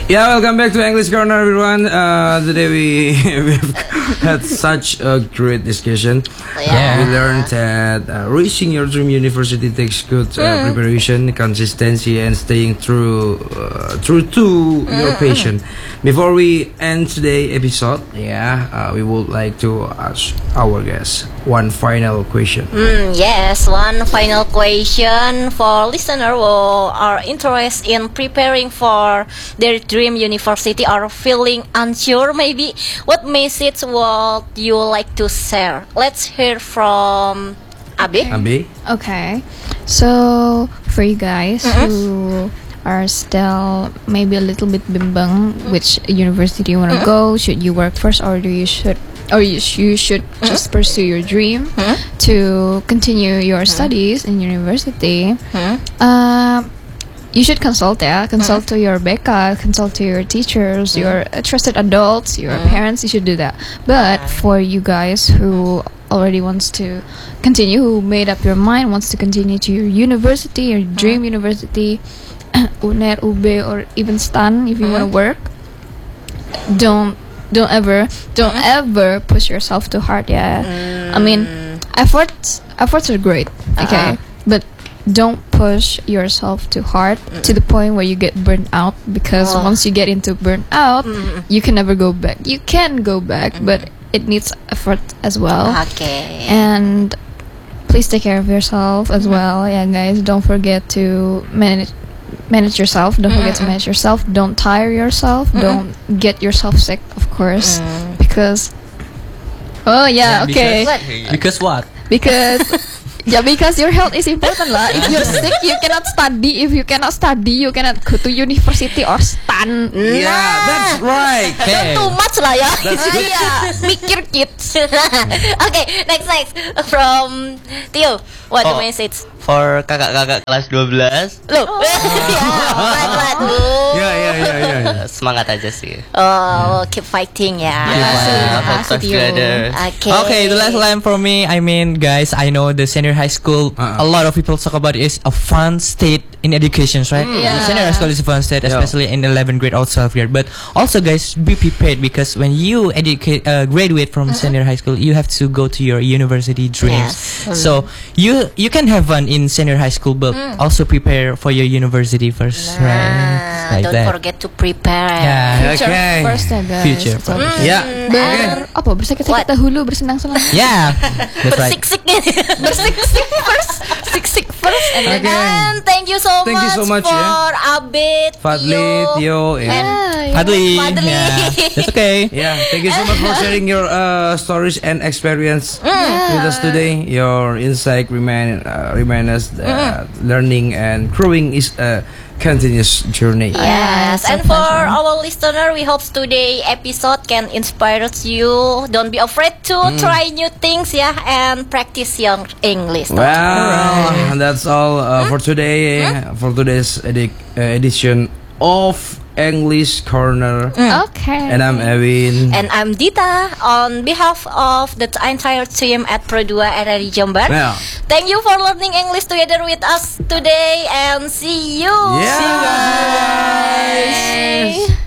Yeah, welcome back to English Corner, everyone. Today we've had such a great discussion. Yeah. We learned that reaching your dream university takes good preparation, consistency, and staying true to your passion. Before we end today's episode, we would like to ask our guests one final question. Yes, one final question for listeners who are interested in preparing for their dream university or feeling unsure maybe. What message would you like to share? Let's hear from Abi. Abi? Okay, so for you guys who are still maybe a little bit bimbang which university you want to go, should you work first or you should just pursue your dream to continue your studies in university? You should consult to your BK, consult to your teachers, your trusted adults, your parents. You should do that. But for you guys who already wants to continue, who made up your mind, wants to continue to your university, your dream university, UNER, UB, or even STAN, if you want to work, don't ever push yourself too hard. I mean, efforts are great, okay, but don't push yourself too hard to the point where you get burnt out, because once you get into burnout, you can never go back. You can go back, but it needs effort as well. Okay. And please take care of yourself as well. Yeah, guys, don't forget to manage yourself. Don't forget to manage yourself. Don't tire yourself. Don't get yourself sick, of course, because Because what? because your health is important lah. If you're sick, you cannot study. If you cannot study, you cannot go to university or STAN. Yeah, that's right. Don't too much lah ya. Mikir kids. Okay, next from Tio. What the message? For kakak-kakak kelas 12, Loh. Right. Yeah. semangat aja sih. Oh, keep fighting ya. Tough together. Okay. The last line for me, I mean, guys, I know the senior high school, a lot of people talk about is a fun state in education, right? The senior high school is a fun state, especially in 11th grade or 12th grade. But also, guys, be prepared, because when you graduate from senior high school, you have to go to your university dreams. So you can have fun in senior high school, but also prepare for your university first, right? Like Don't that. forget to prepare. Yeah. Future Okay. first ya guys. Future It's all- first. Yeah. Bersakit-sakit dahulu, bersenang-senang. Yeah, that's right. Bersik-sik first. And then thank you so much for Abid, Fadli, Tio, and Fadli. Fadli. Yeah, that's okay. yeah, thank you so much for sharing your stories and experience with us today. Your insight remind us that learning and growing is a continuous journey. Yes, and for our listener, we hope today episode can inspire you. Don't be afraid to try new things, and practice your English. Well, that's all for today. For today's edition of English Corner. Okay. And I'm Erwin. And I'm Dita. On behalf of the entire team at Pro2 RRI Jember, Yeah. thank you for learning English together with us today, and see you. Yeah. See you guys.